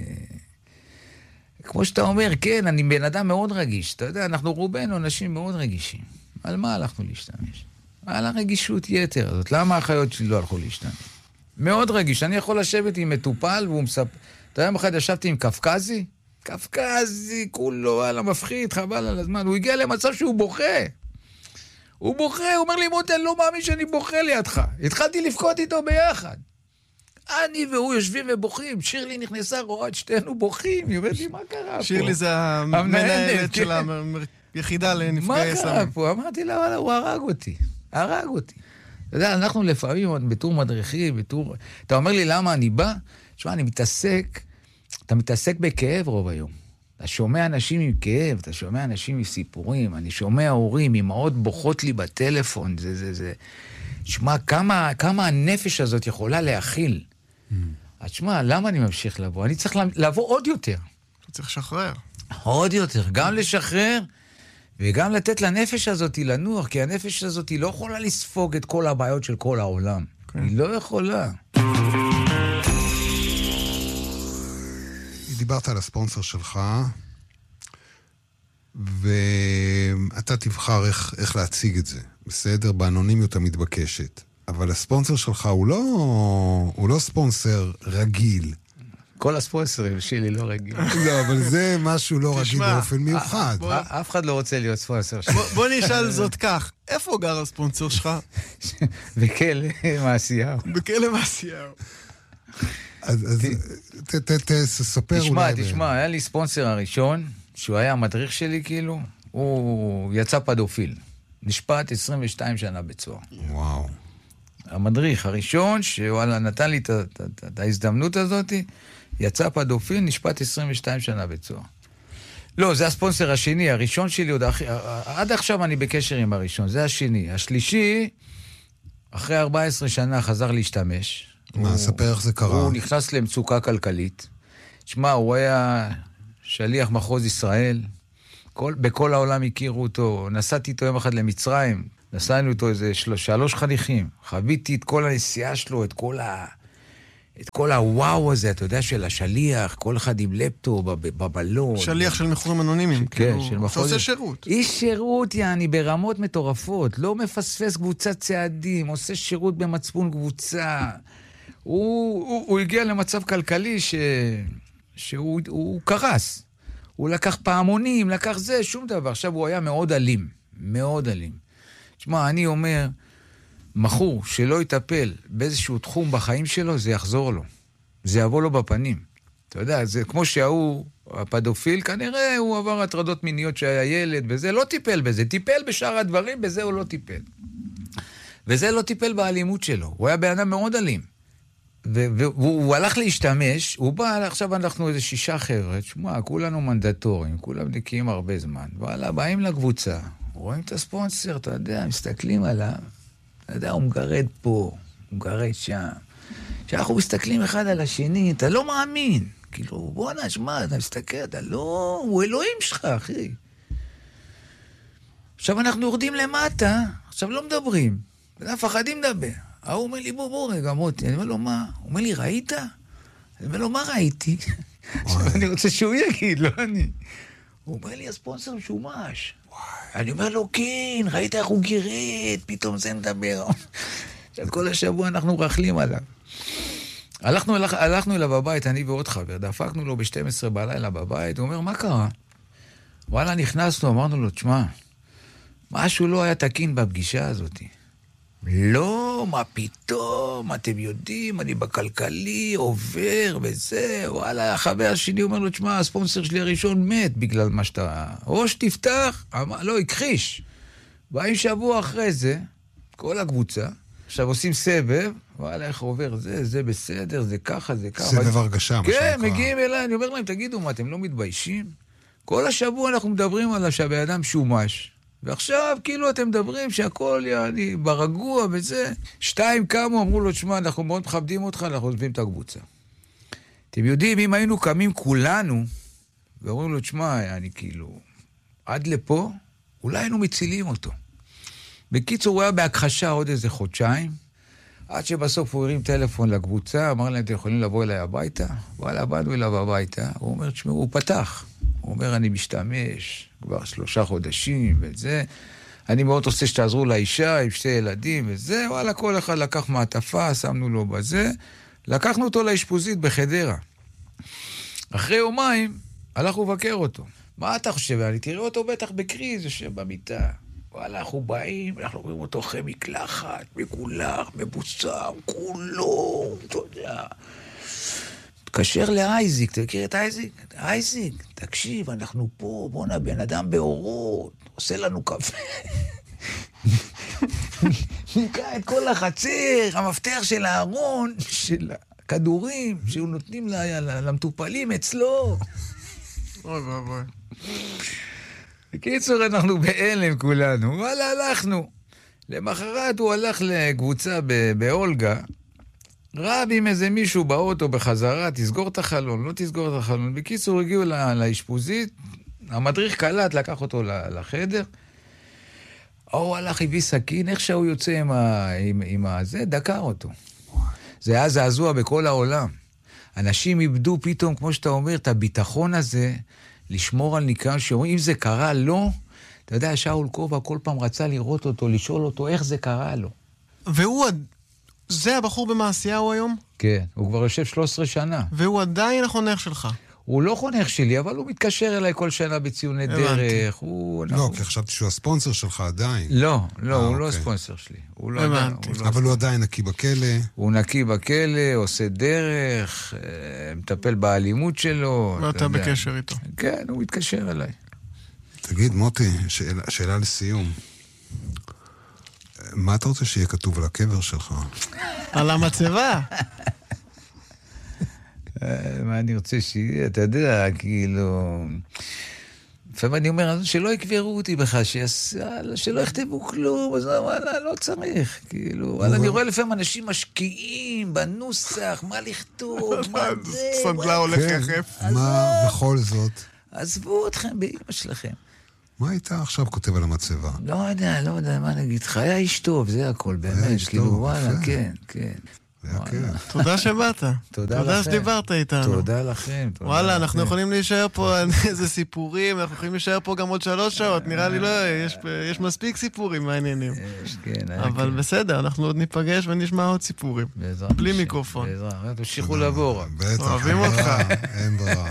כמו שאתה אומר, כן, אני בן אדם מאוד רגיש. אתה יודע, אנחנו רובנו אנשים מאוד רגישים. על מה הלכנו להשתמש? על הרגישות יתר הזאת. למה האחיות שלי לא הלכו להשתמש? מאוד רגיש. אני יכול לשבת עם מטופל והוא מספר... אתה יודע, אחד ישבתי עם קפקזי? קפקזי, כולו, על המפחיד, חבל על הזמן. הוא הגיע למצב שהוא בוכה. הוא בוכה, הוא אומר לי, מוטי, אני לא מאמין שאני בוכה לידך. התחלתי לבכות איתו ביחד. אני והוא יושבים ובוכים, שירלי נכנסה, רואה את שתינו בוחים, היא אומרת לי, מה קרה פה? שירלי זה המנהלת של היחידה לנפגעי סמים. מה קרה פה? אמרתי לה, וואלה, הוא הרג אותי, הרג אותי. אתה יודע, אנחנו לפעמים בתור מדריכים, בתור... אתה אומר לי, למה אני בא? תשמע, אני מתעסק, אתה מתעסק בכאב רוב היום. אתה שומע אנשים עם כאב, אתה שומע אנשים עם סיפורים, אני שומע הורים, אמהות בוכות לי בטלפון, זה, זה, זה. תשמע, כמה, כמה הנפש הזאת יכולה להכיל. אז תשמע, למה אני ממשיך לבוא? אני צריך לבוא עוד יותר. אתה צריך לשחרר. עוד יותר, גם לשחרר, וגם לתת לנפש הזאת לנוח, כי הנפש הזאת לא יכולה לספוג את כל הבעיות של כל העולם. היא לא יכולה. דיברת על הספונסר שלך, ואתה תבחר איך, איך להציג את זה. בסדר? באנונימיות המתבקשת. אבל הספונסר שלך הוא לא, הוא לא ספונסר רגיל. כל הספונסרים שלי לא רגיל. לא, אבל זה משהו לא רגיל באופן מיוחד. אף אחד לא רוצה להיות ספונסר שלי. בוא נשאל זאת כך, איפה גר הספונסר שלך? בכלא מעשיהו. בכלא מעשיהו. אז תספר אולי. תשמע, תשמע, היה לי ספונסר הראשון, שהוא היה המדריך שלי כאילו, הוא יצא פדופיל. נשפט עשרים ושתיים שנה בצוהר. וואו. המדריך הראשון, שוואלה, נתן לי את ההזדמנות הזאת, יצא פדופיל, נשפט עשרים ושתיים שנה בצוהר. לא, זה הספונסר השני, הראשון שלי, עוד אחי, עד עכשיו אני בקשר עם הראשון, זה השני. השלישי, אחרי ארבע עשרה שנה חזר להשתמש. מה, הוא, ספר איך זה קרה? הוא נכנס למצוקה כלכלית. תשמע, הוא היה שליח מחוז ישראל, כל, בכל העולם הכירו אותו, נסעתי איתו יום אחד למצרים, נסענו איתו איזה שלוש, שלוש חניכים. חוויתי את כל הנסיעה שלו, את כל ה... את כל הוואו הזה, אתה יודע, של השליח, כל אחד עם לפטופ בבלון. שליח של מכורים אנונימיים. כן, של מחוז. שעושה שירות. איש שירות, יעני, ברמות מטורפות. לא מפספס קבוצת צעדים, עושה שירות במצפון קבוצה. הוא, הוא, הוא הגיע למצב כלכלי ש... שהוא הוא קרס. הוא לקח פעמונים, לקח זה, שום דבר. עכשיו הוא היה מאוד אלים. מאוד אלים. תשמע, אני אומר... מחור שלא יטפל באיזשהו תחום בחיים שלו, זה יחזור לו. זה יבוא לו בפנים. אתה יודע, זה כמו שההוא, הפדופיל, כנראה הוא עבר הטרדות מיניות שהיה ילד, וזה לא טיפל בזה. טיפל בשאר הדברים, בזה הוא לא טיפל. וזה לא טיפל באלימות שלו. הוא היה בן אדם מאוד אלים. והוא הלך להשתמש, הוא בא, עכשיו אנחנו איזה שישה חבר'ה, שמע, כולנו מנדטורים, כולם נקיים הרבה זמן. וואלה, באים לקבוצה, רואים את הספונסר, אתה יודע, מסתכלים עליו. אתה יודע, הוא מגרד פה, הוא מגרד שם. כשאנחנו מסתכלים אחד על השני, אתה לא מאמין. כאילו, בוא נשמע, אתה מסתכל, אתה לא... הוא אלוהים שלך, אחי. עכשיו אנחנו יורדים למטה, עכשיו לא מדברים. אף אחד מדבר. הוא אומר לי, בוא, בוא רגע, מוטי. אני אומר לו, מה? הוא אומר לי, ראית? אני אומר לו, מה ראיתי? עכשיו אני רוצה שהוא יגיד, לא אני. הוא אומר לי, הספונסר משומש. אני אומר לו, כן, ראית איך הוא גירד, פתאום זה נדבר. עכשיו כל השבוע אנחנו רחלים עליו. הלכנו, הלכ, הלכנו אליו בבית, אני ועוד חבר, דפקנו לו ב-שתים עשרה בלילה בבית, הוא אומר, מה קרה? וואלה, נכנסנו, אמרנו לו, תשמע, משהו לא היה תקין בפגישה הזאת. לא, מה פתאום, אתם יודעים, אני בכלכלי, עובר וזה, וואלה, החבר השני אומר לו, תשמע, הספונסר שלי הראשון מת בגלל מה שאתה... או שתפתח, אמר, לא, הכחיש. באים שבוע אחרי זה, כל הקבוצה, עכשיו עושים סבב, וואלה, איך עובר זה, זה בסדר, זה ככה, זה ככה. סבב הרגשה, מה כן, מגיעים אליי, אני אומר להם, תגידו, מה, אתם לא מתביישים? כל השבוע אנחנו מדברים על שהבן אדם שומש. ועכשיו כאילו אתם מדברים שהכל יעני ברגוע וזה. שתיים קמו, אמרו לו, תשמע, אנחנו מאוד מכבדים אותך, אנחנו עוזבים את הקבוצה. אתם יודעים, אם היינו קמים כולנו, ואומרים לו, תשמע, אני כאילו, עד לפה, אולי היינו מצילים אותו. בקיצור, הוא היה בהכחשה עוד איזה חודשיים, עד שבסוף הוא הרים טלפון לקבוצה, אמר להם, אתם יכולים לבוא אליי הביתה? וואלה, באנו אליו הביתה, הוא אומר, תשמעו, הוא פתח. הוא אומר, אני משתמש כבר שלושה חודשים וזה. אני מאוד רוצה שתעזרו לאישה עם שתי ילדים וזה. וואלה, כל אחד לקח מעטפה, שמנו לו בזה. לקחנו אותו לאשפוזית בחדרה. אחרי יומיים, הלכנו לבקר אותו. מה אתה חושב? אני תראה אותו בטח בקריז, יושב במיטה. וואלה, אנחנו באים, אנחנו רואים אותו אחרי מקלחת, מגולח, מבוסם, כולו, אתה יודע. תקשר לאייזיק, אתה מכיר את אייזיק? אייזיק, תקשיב, אנחנו פה, בוא נבן אדם באורות, עושה לנו קפה. ניקה את כל החצר, המפתח של הארון, של הכדורים, שהוא נותנים למטופלים אצלו. אוי ואבוי. בקיצור, אנחנו באלם כולנו, וואלה, הלכנו. למחרת הוא הלך לקבוצה באולגה, רב עם איזה מישהו באוטו בחזרה, תסגור את החלון, לא תסגור את החלון. בקיצור, הגיעו לאשפוזית, המדריך קלט, לקח אותו לחדר, הוא הלך, הביא סכין, איך שהוא יוצא עם, ה, עם, עם הזה, דקר אותו. זה היה זעזוע בכל העולם. אנשים איבדו פתאום, כמו שאתה אומר, את הביטחון הזה, לשמור על ניקיון, שאומרים, אם זה קרה לו, אתה יודע, שאול קובה כל פעם רצה לראות אותו, לשאול אותו איך זה קרה לו. והוא... זה הבחור במעשיהו היום? כן, הוא כבר יושב שלוש עשרה שנה. והוא עדיין החונך שלך. הוא לא חונך שלי, אבל הוא מתקשר אליי כל שנה בציוני דרך. הוא... לא, כי חשבתי שהוא הספונסר שלך עדיין. לא, לא, הוא לא הספונסר שלי. אבל הוא עדיין נקי בכלא. הוא נקי בכלא, עושה דרך, מטפל באלימות שלו. ואתה בקשר איתו. כן, הוא מתקשר אליי. תגיד, מוטי, שאלה לסיום. מה אתה רוצה שיהיה כתוב על הקבר שלך? על המצבה. מה אני רוצה שיהיה, אתה יודע, כאילו... לפעמים אני אומר, שלא יקברו אותי בכלל, שלא יכתבו כלום, אז וואלה, לא צריך, כאילו, וואלה, אני רואה לפעמים אנשים משקיעים בנוסח, מה לכתוב, מה זה, סנדלה הולך יחף. מה בכל זאת? עזבו אתכם באמא שלכם. מה הייתה עכשיו כותב על המצבה? לא יודע, לא יודע, מה נגיד, היה איש טוב, זה הכל, באמת, כאילו, וואלה, כן, כן. תודה שבאת. תודה תודה שדיברת איתנו. תודה לכם. וואלה, אנחנו יכולים להישאר פה על איזה סיפורים, אנחנו יכולים להישאר פה גם עוד שלוש שעות, נראה לי לא, יש מספיק סיפורים מעניינים. אבל בסדר, אנחנו עוד ניפגש ונשמע עוד סיפורים. בלי מיקרופון. תמשיכו לבוא. בטח. אוהבים אותך. אין ברירה.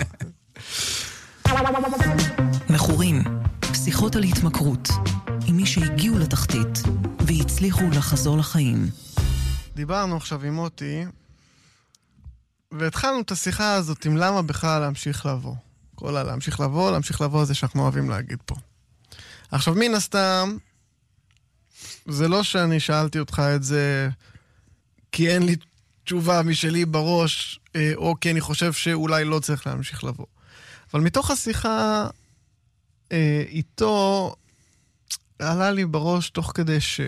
מכורים, שיחות על התמכרות, עם מי שהגיעו לתחתית והצליחו לחזור לחיים. דיברנו עכשיו עם מוטי, והתחלנו את השיחה הזאת עם למה בכלל להמשיך לבוא. כל הלהמשיך לבוא, להמשיך לבוא זה שאנחנו אוהבים להגיד פה. עכשיו, מן הסתם, זה לא שאני שאלתי אותך את זה כי אין לי תשובה משלי בראש, או כי אני חושב שאולי לא צריך להמשיך לבוא. אבל מתוך השיחה אה, איתו, עלה לי בראש תוך כדי ש...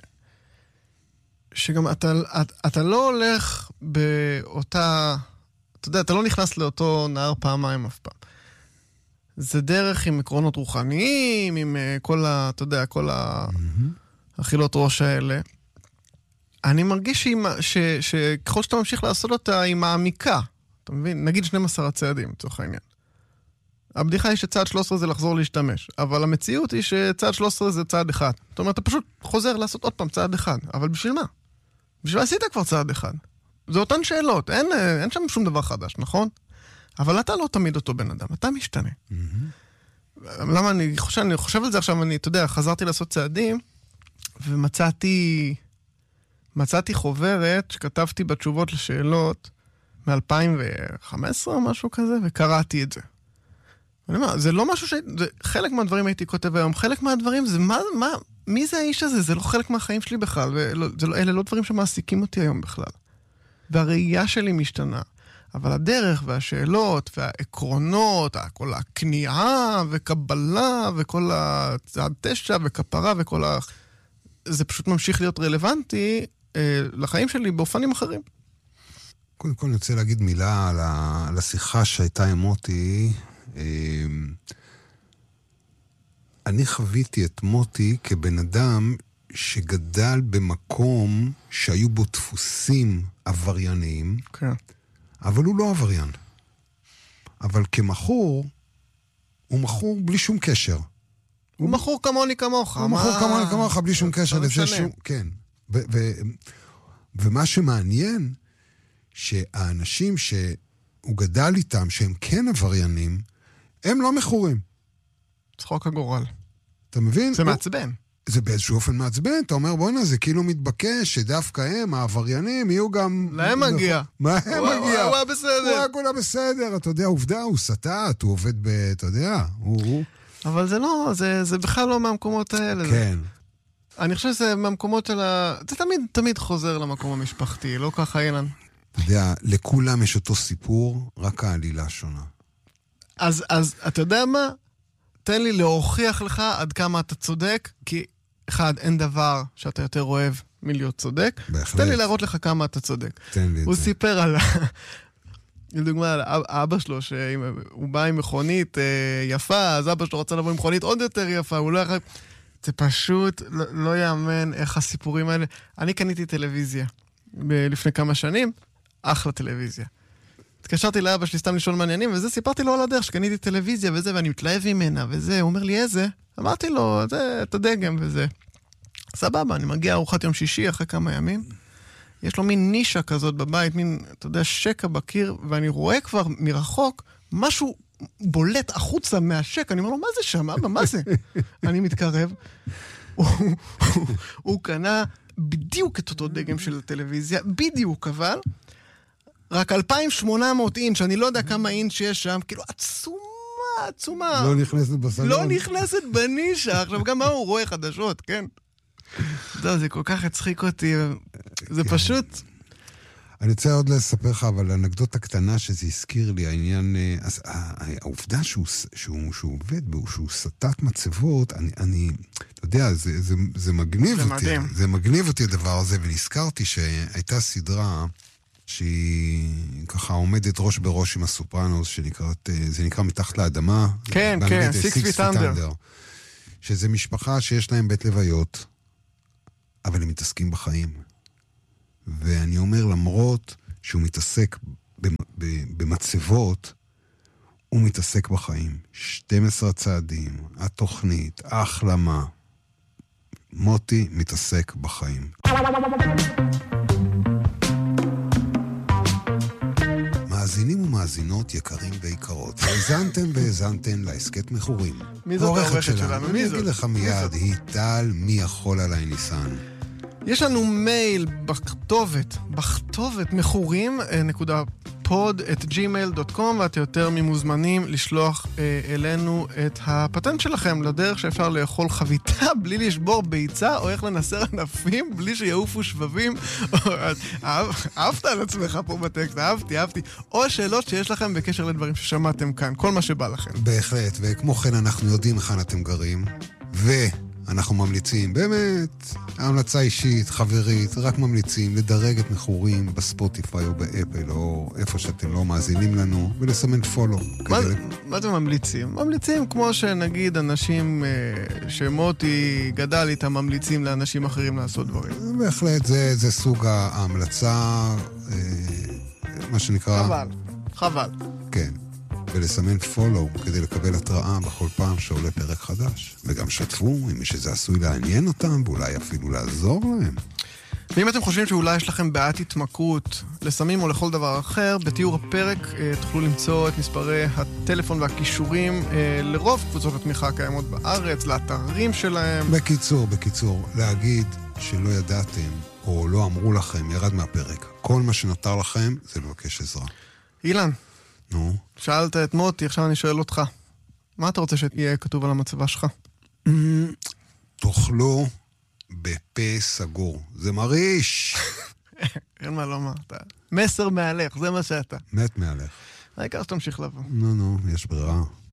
שגם אתה, אתה, אתה לא הולך באותה... אתה יודע, אתה לא נכנס לאותו נהר פעמיים אף פעם. זה דרך עם עקרונות רוחניים, עם uh, כל ה... אתה יודע, כל האכילות ראש האלה. אני מרגיש שעם, ש, שככל שאתה ממשיך לעשות אותה, היא מעמיקה. אתה מבין? נגיד שנים עשר הצעדים, לצורך העניין. הבדיחה היא שצעד שלוש עשרה זה לחזור להשתמש, אבל המציאות היא שצעד שלוש עשרה זה צעד אחד. זאת אומרת, אתה פשוט חוזר לעשות עוד פעם צעד אחד. אבל בשביל מה? בשביל עשית כבר צעד אחד. זה אותן שאלות, אין, אין שם שום דבר חדש, נכון? אבל אתה לא תמיד אותו בן אדם, אתה משתנה. Mm-hmm. למה אני חושב, אני חושב על זה עכשיו, אני, אתה יודע, חזרתי לעשות צעדים, ומצאתי, מצאתי חוברת שכתבתי בתשובות לשאלות מ-אלפיים וחמש עשרה או משהו כזה, וקראתי את זה. אני אומר, זה לא משהו ש... זה, חלק מהדברים הייתי כותב היום, חלק מהדברים זה, מה, מה, מי זה האיש הזה? זה לא חלק מהחיים שלי בכלל, ולא, זה לא, אלה לא דברים שמעסיקים אותי היום בכלל. והראייה שלי משתנה. אבל הדרך והשאלות והעקרונות, כל הכניעה וקבלה וכל הצעד תשע וכפרה וכל ה... זה פשוט ממשיך להיות רלוונטי אה, לחיים שלי באופנים אחרים. קודם כל אני רוצה להגיד מילה על, ה... על השיחה שהייתה עם מוטי. אה, אני חוויתי את מוטי כבן אדם שגדל במקום שהיו בו דפוסים עברייניים. כן. אבל הוא לא עבריין. אבל כמחור, הוא מחור בלי שום קשר. הוא מחור כמוני כמוך. הוא מחור כמוני כמוך בלי שום קשר לזה שהוא... כן. ומה שמעניין, שהאנשים שהוא גדל איתם, שהם כן עבריינים, הם לא מחורים. צחוק הגורל. אתה מבין? זה מעצבן. זה באיזשהו אופן מעצבן, אתה אומר, בוא'נה, זה כאילו מתבקש שדווקא הם, העבריינים, יהיו גם... להם מגיע. מה הם מגיע? הוא היה בסדר. הוא היה כולה בסדר, אתה יודע, עובדה, הוא סטט, הוא עובד ב... אתה יודע, הוא... אבל זה לא, זה, זה בכלל לא מהמקומות האלה. כן. אני חושב שזה מהמקומות של ה... זה תמיד, תמיד חוזר למקום המשפחתי, לא ככה, אילן. אתה יודע, לכולם יש אותו סיפור, רק העלילה שונה. אז, אז, אתה יודע מה? תן לי להוכיח לך עד כמה אתה צודק, כי אחד, אין דבר שאתה יותר אוהב מלהיות צודק. בהחלט. תן לי להראות לך כמה אתה צודק. תן לי את הוא זה. סיפר על, לדוגמה, על אבא שלו, שהוא בא עם מכונית יפה, אז אבא שלו רצה לבוא עם מכונית עוד יותר יפה, הוא לא יכול... זה פשוט לא, לא יאמן איך הסיפורים האלה. אני קניתי טלוויזיה לפני כמה שנים, אחלה טלוויזיה. התקשרתי לאבא שלי סתם לשאול מעניינים, וזה סיפרתי לו על הדרך שקניתי טלוויזיה וזה, ואני מתלהב ממנה וזה, הוא אומר לי איזה? אמרתי לו, זה, את הדגם וזה. סבבה, אני מגיע ארוחת יום שישי אחרי כמה ימים, יש לו מין נישה כזאת בבית, מין, אתה יודע, שקע בקיר, ואני רואה כבר מרחוק משהו בולט החוצה מהשק, אני אומר לו, מה זה שם, אבא, מה זה? אני מתקרב, הוא, הוא, הוא קנה בדיוק את אותו דגם של הטלוויזיה, בדיוק אבל, רק אלפיים ושמונה מאות אינץ', אני לא יודע כמה אינץ' יש שם, כאילו עצומה, עצומה. לא נכנסת בסלון. לא נכנסת בנישה. עכשיו, גם מה הוא רואה חדשות, כן? לא, זה כל כך הצחיק אותי. זה פשוט... אני רוצה עוד לספר לך, אבל אנקדוטה קטנה שזה הזכיר לי, העניין, אז העובדה שהוא, שהוא, שהוא עובד, שהוא סטט מצבות, אני, אני, אתה יודע, זה, זה, זה מגניב זה אותי. מדהים. זה מגניב אותי הדבר הזה, ונזכרתי שהייתה סדרה שהיא ככה עומדת ראש בראש עם הסופרנוס, שנקראת, זה נקרא מתחת לאדמה. כן, כן, Six Feet Under. שזה משפחה שיש להם בית לוויות, אבל הם מתעסקים בחיים. ואני אומר, למרות שהוא מתעסק במצבות, הוא מתעסק בחיים. שנים עשר צעדים, התוכנית, ההחלמה. מוטי מתעסק בחיים. מאזינים ומאזינות יקרים ויקרות. האזנתם והאזנתם לעסקת מכורים. מי זאת העורכת שלנו? אני אגיד לך מיד, היא טל, מי יכול עליי ניסן. יש לנו מייל בכתובת, בכתובת מכורים נקודה פוד את ג'ימייל דוט קום, ואתם יותר ממוזמנים לשלוח אה, אלינו את הפטנט שלכם לדרך שאפשר לאכול חביתה בלי לשבור ביצה, או איך לנסר ענפים בלי שיעופו שבבים. אהבת על עצמך פה בטקסט, אהבתי, אהבתי. או שאלות שיש לכם בקשר לדברים ששמעתם כאן, כל מה שבא לכם. בהחלט, וכמו כן אנחנו יודעים כאן אתם גרים, ו... אנחנו ממליצים, באמת, המלצה אישית, חברית, רק ממליצים לדרג את מכורים בספוטיפיי או באפל, או איפה שאתם לא מאזינים לנו, ולסמן פולו. מה, כדי... מה אתם ממליצים? ממליצים כמו שנגיד אנשים אה, שמוטי גדל איתם ממליצים לאנשים אחרים לעשות דברים. בהחלט, זה, זה סוג ההמלצה, אה, מה שנקרא... חבל, חבל. כן. ולסמן פולו כדי לקבל התראה בכל פעם שעולה פרק חדש. וגם שתפו עם מי שזה עשוי לעניין אותם, ואולי אפילו לעזור להם. ואם אתם חושבים שאולי יש לכם בעיית התמכרות לסמים או לכל דבר אחר, בתיאור הפרק תוכלו למצוא את מספרי הטלפון והכישורים לרוב קבוצות התמיכה הקיימות בארץ, לאתרים שלהם. בקיצור, בקיצור, להגיד שלא ידעתם או לא אמרו לכם ירד מהפרק. כל מה שנותר לכם זה לבקש עזרה. אילן. נו. שאלת את מוטי, עכשיו אני שואל אותך. מה אתה רוצה שיהיה כתוב על המצבה שלך? תאכלו בפה סגור. זה מריש. אין מה לומר. מסר מהלך, זה מה שאתה. מת מהלך. העיקר שתמשיך לבוא. נו, נו, יש ברירה.